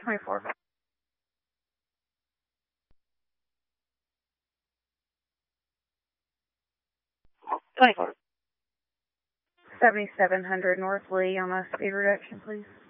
24. 24. 7700 North Lee on a speed reduction, please.